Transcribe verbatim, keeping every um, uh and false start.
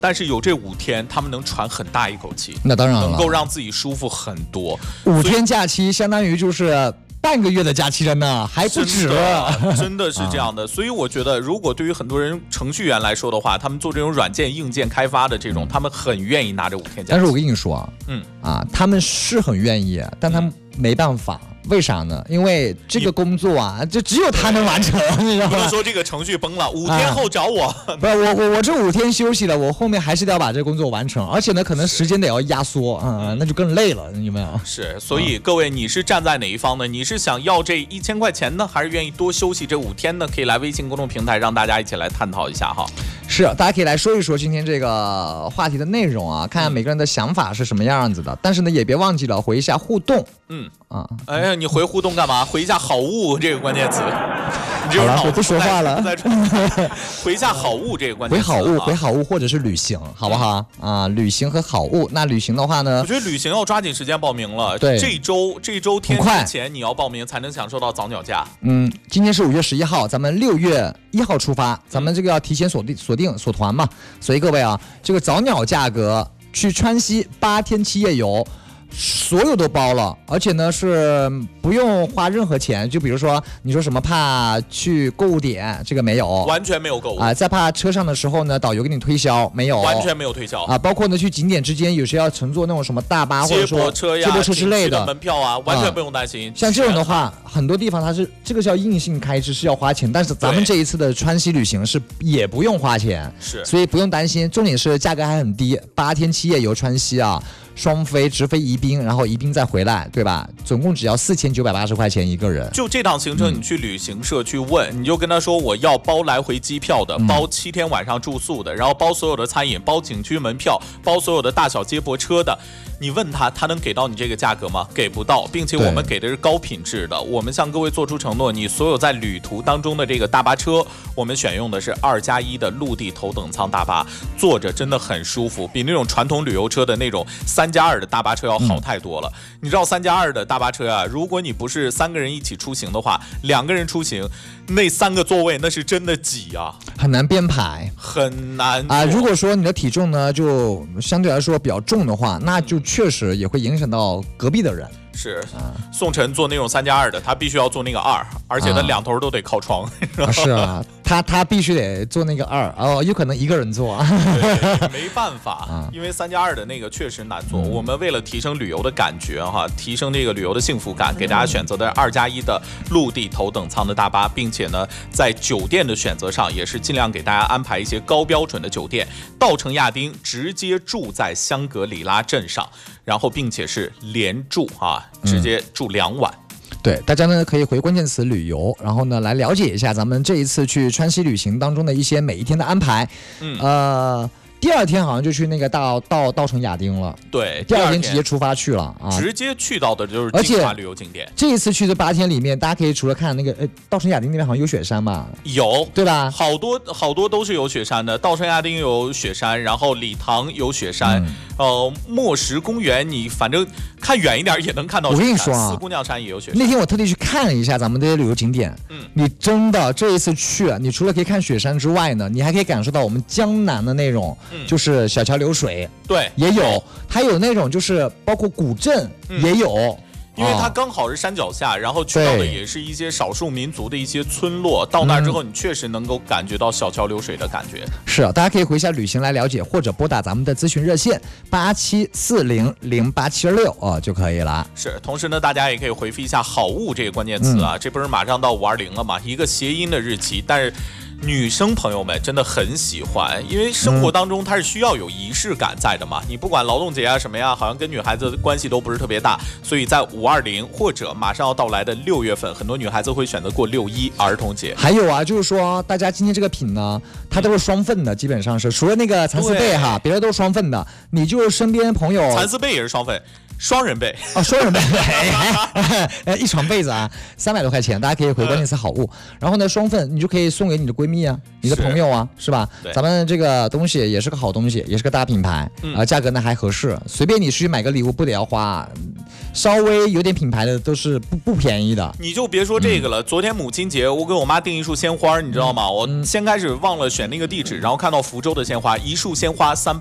但是有这五天，他们能喘很大一口气， 那当然了， 能够让自己舒服很多。 五天假期相当于就是半个月的假期了呢，还不止。 真的, 真的是这样的、啊，所以我觉得，如果对于很多人程序员来说的话，他们做这种软件、硬件开发的这种，嗯、他们很愿意拿这五天假期。 但是我跟你说， 嗯啊，他们是很愿意，但他们没办法。嗯为啥呢？因为这个工作啊，就只有他能完成，你知道吗？ 不能说这个程序崩了，五天后找我。 啊、不是我我我这五天休息了，我后面还是得要把这个工作完成，而且呢，可能时间得要压缩啊、嗯，那就更累了，有没有？ 是，所以各位，你是站在哪一方呢？你是想要这一千块钱呢，还是愿意多休息这五天呢？可以来微信公众平台让大家一起来探讨一下哈。 是，大家可以来说一说今天这个话题的内容啊，看看每个人的想法是什么样子的。嗯、但是呢，也别忘记了回一下互动。 嗯啊，哎呀，你回互动干嘛？回一下好物这个关键词。你好了，我不说话了。 回一下好物这个关键词。 回好物，回好物，或者是旅行，好不好？啊，旅行和好物。那旅行的话呢？ 我觉得旅行要抓紧时间报名了。 对， 这周这周天之前你要报名，才能享受到早鸟价。 嗯，今天是五月十一号，咱们六月一号出发，咱们这个要提前锁定锁定锁团嘛。所以各位啊，这个早鸟价格去川西八天七夜游。所有都包了，而且呢是不用花任何钱。就比如说你说什么怕去购物点，这个没有， 完全没有购物啊。再怕车上的时候呢，导游给你推销，没有， 完全没有推销啊。包括呢去景点之间有些要乘坐那种什么大巴或者说接驳车呀、 接驳车之类的门票啊，完全不用担心。 啊、像这种的话，很多地方它是这个是要硬性开支，是要花钱。但是咱们这一次的川西旅行是也不用花钱， 是， 所以不用担心。重点是价格还很低，八天七夜游川西啊。双飞直飞宜宾，然后宜宾再回来，对吧？总共只要四千九百八十块钱一个人。 就这趟行程，你去旅行社去问，嗯、你就跟他说我要包来回机票的，嗯、包七天晚上住宿的，然后包所有的餐饮，包景区门票，包所有的大小接驳车的。你问他，他能给到你这个价格吗？给不到，并且我们给的是高品质的。我们向各位做出承诺，你所有在旅途当中的这个大巴车，我们选用的是二加一的陆地头等舱大巴，坐着真的很舒服，比那种传统旅游车的那种三加二的大巴车要好太多了。嗯、你知道三加二的大巴车啊，如果你不是三个人一起出行的话，两个人出行，那三个座位那是真的挤啊， 很难编排， 很难啊。如果说你的体重呢，就相对来说比较重的话，那就确实也会影响到隔壁的人。 是，啊、宋晨坐那种三加二的，他必须要坐那个二，而且他两头都得靠窗。 啊是啊，他他必须得坐那个二，哦，有可能一个人坐。 对，没办法，啊、因为三加二的那个确实难坐。嗯、我们为了提升旅游的感觉哈，提升这个旅游的幸福感，给大家选择的二加一的陆地头等舱的大巴，并且呢，在酒店的选择上也是尽量给大家安排一些高标准的酒店，到城亚丁直接住在香格里拉镇上，然后并且是连住啊。直接住两晚、 嗯，对，大家呢可以回关键词旅游，然后呢来了解一下咱们这一次去川西旅行当中的一些每一天的安排。嗯，呃。第二天好像就去那个到到到城亚丁了， 对， 第二天直接出发去了啊， 直接去到的就是精华旅游景点。 这一次去的八天里面，大家可以除了看那个呃稻城亚丁那边好像有雪山吧， 有对吧？ 好多好多都是有雪山的，稻城亚丁有雪山，然后礼堂有雪山，嗯、呃墨石公园你反正看远一点也能看到雪山。 我跟你说啊， 四姑娘山也有雪山。 那天我特地去看了一下咱们这些旅游景点，嗯，你真的这一次去，你除了可以看雪山之外呢，你还可以感受到我们江南的那种，嗯、就是小桥流水， 对， 也有，还有那种就是包括古镇、嗯、也有。 因为它刚好是山脚下，然后去到的也是一些少数民族的一些村落，到那之后你确实能够感觉到小桥流水的感觉。 是啊，大家可以回一下旅行来了解，或者拨打咱们的咨询热线八七四零零八七六啊就可以了。 是，同时呢，大家也可以回复一下好物这个关键词啊，嗯、这不是马上到五二零了嘛，一个谐音的日期，但是女生朋友们真的很喜欢，因为生活当中它是需要有仪式感在的嘛。嗯、你不管劳动节啊什么呀，好像跟女孩子的关系都不是特别大，所以在五二零或者马上要到来的六月份，很多女孩子会选择过六一儿童节。 还有啊，就是说大家今天这个品呢，它都是双份的，基本上是除了那个蚕丝被哈，别的都是双份的。你就身边朋友， 蚕丝被也是双份。双人被哦，双人被，呃，一床被子啊，三百多块钱，大家可以回关键词好物，然后呢，双份你就可以送给你的闺蜜啊，你的朋友啊，是, 是吧？咱们这个东西也是个好东西，也是个大品牌，啊、嗯呃，价格呢还合适，随便你去买个礼物不得要花稍微有点品牌的都是不不便宜的。 你就别说这个了，嗯、昨天母亲节，我给我妈订一束鲜花，你知道吗？嗯、我先开始忘了选那个地址，然后看到福州的鲜花，一束鲜花三